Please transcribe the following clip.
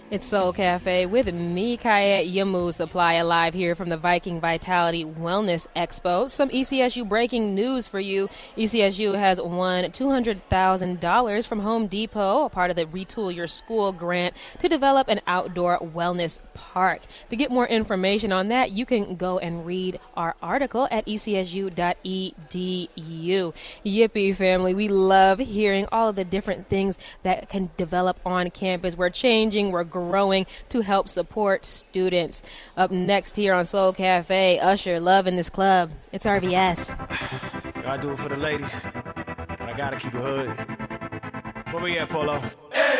It's Soul Cafe with me, Kaya Yamu Supply, live here from the Viking Vitality Wellness Expo. Some ECSU breaking news for you. ECSU has won $200,000 from Home Depot, a part of the Retool Your School grant, to develop an outdoor wellness park. To get more information on that, you can go and read our article at ecsu.edu. Yippee, family. We love hearing all of the different things that can develop on campus. We're changing, we're growing to help support students. Up next here on Soul Cafe, Usher, Love in This Club. It's RVS. I do it for the ladies, but I gotta keep it hood. Where we at, Polo? Hey!